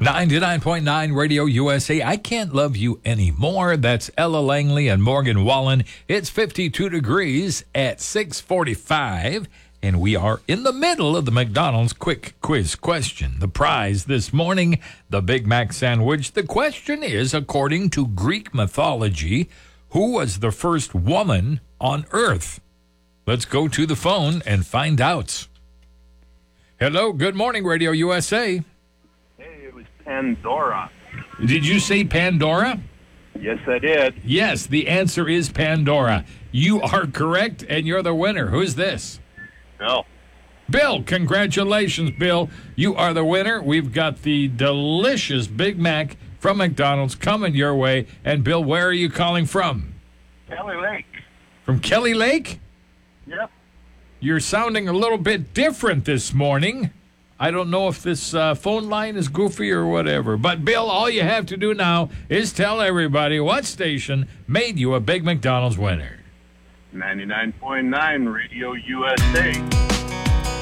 99.9 Radio USA. I Can't Love You Anymore. That's Ella Langley and Morgan Wallen. It's 52 degrees at 6:45, and we are in the middle of the McDonald's quick quiz question. The prize this morning, the Big Mac sandwich. The question is, according to Greek mythology, who was the first woman on Earth? Let's go to the phone and find out. Hello, good morning, Radio USA. Pandora. Did you say Pandora? Yes, I did. Yes, the answer is Pandora. You are correct, and you're the winner. Who's this? Bill. Bill, congratulations, Bill. You are the winner. We've got the delicious Big Mac from McDonald's coming your way. And, Bill, where are you calling from? Kelly Lake. From Kelly Lake? Yep. You're sounding a little bit different this morning. I don't know if this phone line is goofy or whatever. But, Bill, all you have to do now is tell everybody what station made you a Big McDonald's winner. 99.9 Radio USA.